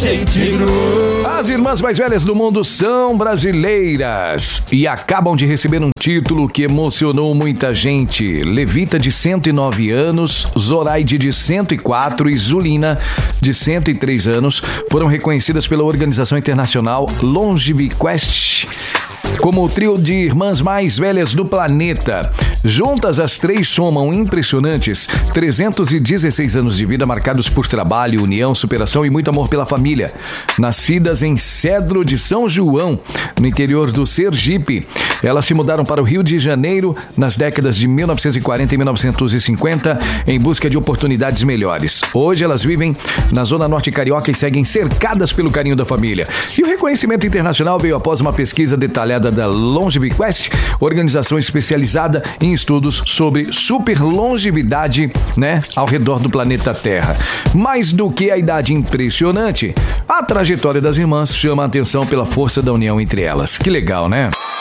gente gruda. As irmãs mais velhas do mundo são brasileiras e acabam de receber um título que emocionou muita gente. Levita, de 109 anos, Zoraide, de 104 e Zulina, de 103 anos, foram reconhecidas pela organização internacional LongeviQuest como o trio de irmãs mais velhas do planeta. Juntas, as três somam impressionantes 316 anos de vida marcados por trabalho, união, superação e muito amor pela família. Nascidas em Cedro de São João, no interior do Sergipe, elas se mudaram para o Rio de Janeiro nas décadas de 1940 e 1950 em busca de oportunidades melhores. Hoje elas vivem na Zona Norte Carioca e seguem cercadas pelo carinho da família. E o reconhecimento internacional veio após uma pesquisa detalhada da LongeviQuest, organização especializada em estudos sobre superlongevidade, ao redor do planeta Terra. Mais do que a idade impressionante, a trajetória das irmãs chama a atenção pela força da união entre elas. Que legal, né?